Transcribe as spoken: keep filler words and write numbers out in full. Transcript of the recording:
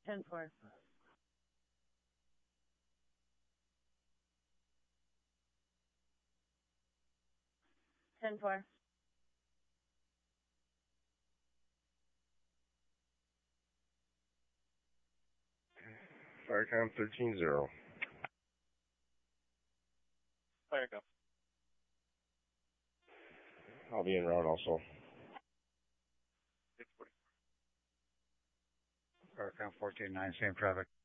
ten four. ten four. Firecom thirteen zero. Firecom. I'll be en route also. six forty. Firecom fourteen nine, same traffic.